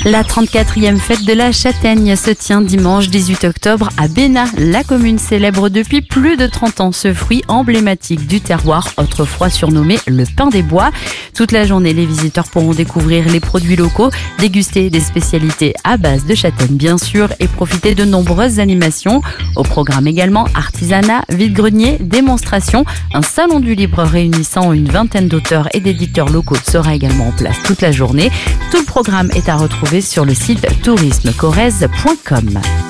La 34e fête de la châtaigne se tient dimanche 18 octobre à Bénat. La commune célèbre depuis plus de 30 ans ce fruit emblématique du terroir, autrefois surnommé le pain des bois. Toute la journée, les visiteurs pourront découvrir les produits locaux, déguster des spécialités à base de châtaigne bien sûr et profiter de nombreuses animations. Au programme également artisanat, vide-grenier, démonstration. Un salon du livre réunissant une vingtaine d'auteurs et d'éditeurs locaux sera également en place toute la journée. Tout le programme est à retrouver sur le site tourismecorrèze.com.